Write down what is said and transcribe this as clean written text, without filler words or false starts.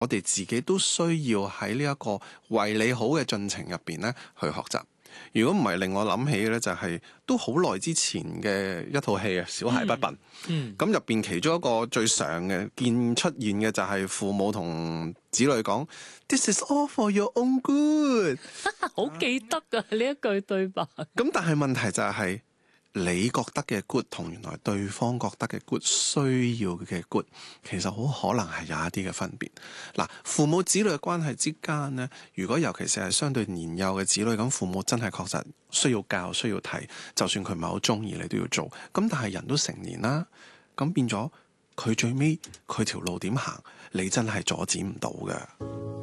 我哋自己都需要喺呢一個為你好嘅進程入邊咧去學習。如果唔係，令我諗起嘅咧就係都好耐之前嘅一套戲啊，《小孩不笨》。咁入邊其中一個最常嘅出現嘅就係父母同子女講：This is all for your own good。 好記得啊呢一句對白。 咁但係問題就係、你覺得嘅 good 同原來對方覺得嘅 good 需要嘅 good， 其實好可能係有一啲嘅分別。嗱，父母子女嘅關係之間呢，如果尤其是係相對年幼嘅子女，咁父母真係確實需要教需要睇，就算佢唔係好中意，你都要做。咁但係人都成年啦，咁變咗佢最尾佢條路點行，你真係阻止唔到嘅。